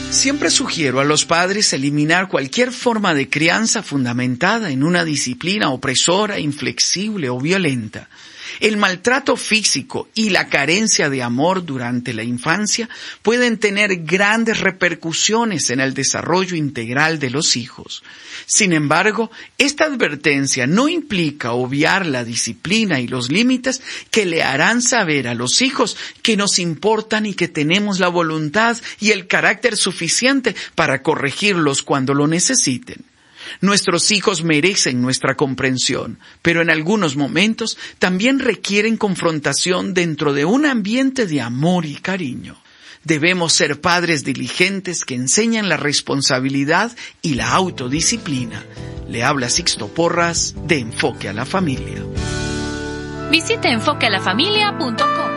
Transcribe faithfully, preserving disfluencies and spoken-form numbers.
Siempre sugiero a los padres eliminar cualquier forma de crianza fundamentada en una disciplina opresora, inflexible o violenta. El maltrato físico y la carencia de amor durante la infancia pueden tener grandes repercusiones en el desarrollo integral de los hijos. Sin embargo, esta advertencia no implica obviar la disciplina y los límites que le harán saber a los hijos que nos importan y que tenemos la voluntad y el carácter suficiente para corregirlos cuando lo necesiten. Nuestros hijos merecen nuestra comprensión, pero en algunos momentos también requieren confrontación dentro de un ambiente de amor y cariño. Debemos ser padres diligentes que enseñan la responsabilidad y la autodisciplina. Le habla Sixto Porras de Enfoque a la Familia. Visite enfoque a la familia punto com.